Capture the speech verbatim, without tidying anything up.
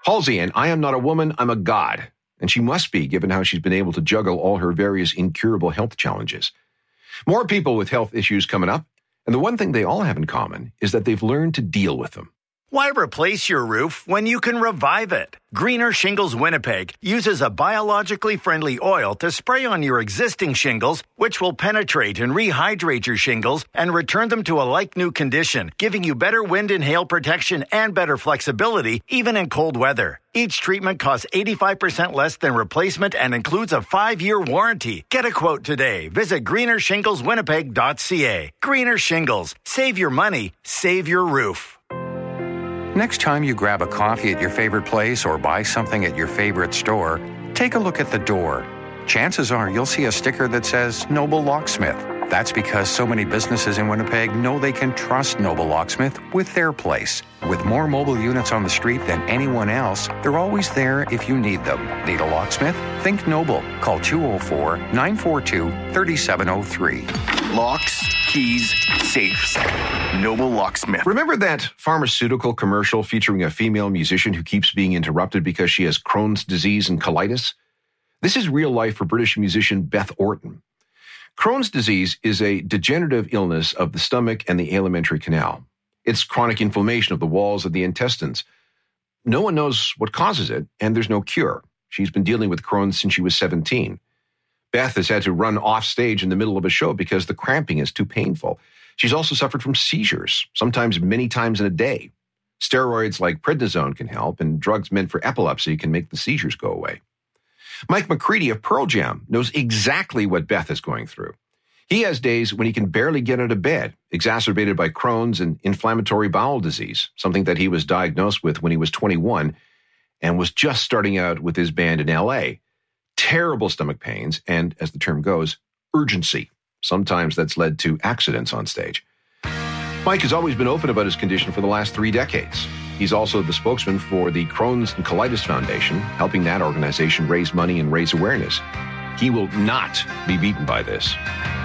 Halsey, and I am not a woman, I'm a god. And she must be, given how she's been able to juggle all her various incurable health challenges. More people with health issues coming up, and the one thing they all have in common is that they've learned to deal with them. Why replace your roof when you can revive it? Greener Shingles Winnipeg uses a biologically friendly oil to spray on your existing shingles, which will penetrate and rehydrate your shingles and return them to a like-new condition, giving you better wind and hail protection and better flexibility, even in cold weather. Each treatment costs eighty-five percent less than replacement and includes a five-year warranty. Get a quote today. Visit greener shingles winnipeg dot c a. Greener Shingles. Save your money. Save your roof. Next time you grab a coffee at your favorite place or buy something at your favorite store, take a look at the door. Chances are you'll see a sticker that says Noble Locksmith. That's because so many businesses in Winnipeg know they can trust Noble Locksmith with their place. With more mobile units on the street than anyone else, they're always there if you need them. Need a locksmith? Think Noble. Call two oh four, nine four two, three seven oh three. Locks, keys, safes. Noble Locksmith. Remember that pharmaceutical commercial featuring a female musician who keeps being interrupted because she has Crohn's disease and colitis? This is real life for British musician Beth Orton. Crohn's disease is a degenerative illness of the stomach and the alimentary canal. It's chronic inflammation of the walls of the intestines. No one knows what causes it, and there's no cure. She's been dealing with Crohn's since she was seventeen. Beth has had to run off stage in the middle of a show because the cramping is too painful. She's also suffered from seizures, sometimes many times in a day. Steroids like prednisone can help, and drugs meant for epilepsy can make the seizures go away. Mike McCready of Pearl Jam knows exactly what Beth is going through. He has days when he can barely get out of bed, exacerbated by Crohn's and inflammatory bowel disease, something that he was diagnosed with when he was twenty-one and was just starting out with his band in L A. Terrible stomach pains and, as the term goes, urgency. Sometimes that's led to accidents on stage. Mike has always been open about his condition for the last three decades. He's also the spokesman for the Crohn's and Colitis Foundation, helping that organization raise money and raise awareness. He will not be beaten by this.